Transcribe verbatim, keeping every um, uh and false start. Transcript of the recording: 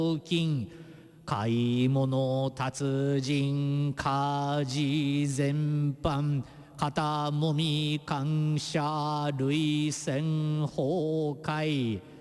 金買い物達人家事全般肩もみ感謝涙腺崩壊